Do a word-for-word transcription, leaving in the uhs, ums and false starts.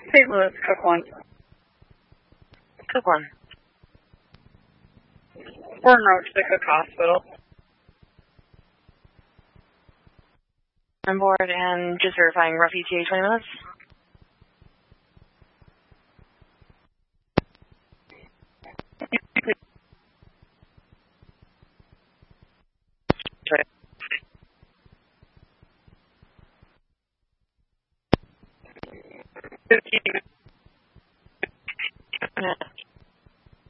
Saint Louis, Cook One. Cook One. We're en route to the Cook Hospital. On board and just verifying rough E T A twenty minutes. Fifteen minutes.